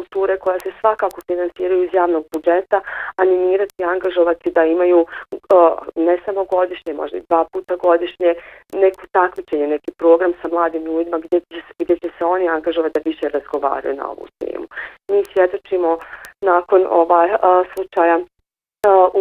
kulture koja se svakako finansiraju iz javnog budžeta, animirati i angažovati da imaju ne samo godišnje, možda i 2 puta godišnje, neko takmičenje, neki program sa mladim ljudima gdje će se oni angažovati da više razgovaraju na ovu temu. Mi svjedočimo nakon slučaja